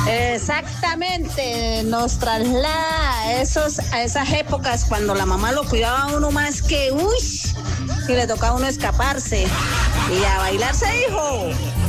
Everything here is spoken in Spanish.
Exactamente, nos traslada a esas épocas cuando la mamá lo cuidaba a uno más que, uy, y le tocaba a uno escaparse. Y a bailar se dijo.